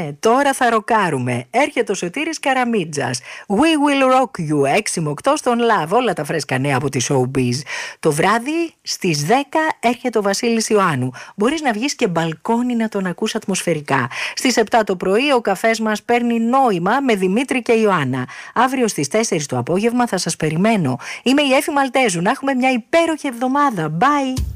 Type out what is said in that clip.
Ναι, τώρα θα ροκάρουμε. Έρχεται ο Σωτήρης Καραμίτζας. We will rock you. 6 με 8 στον Love. Όλα τα φρέσκα νέα από τη Showbiz. Το βράδυ στις 10 έρχεται ο Βασίλης Ιωάννου. Μπορείς να βγεις και μπαλκόνι να τον ακούς ατμοσφαιρικά. Στις 7 το πρωί ο καφές μας παίρνει νόημα με Δημήτρη και Ιωάννα. Αύριο στις 4 το απόγευμα θα σας περιμένω. Είμαι η Έφη Μαλτέζου. Να έχουμε μια υπέροχη εβδομάδα. Bye!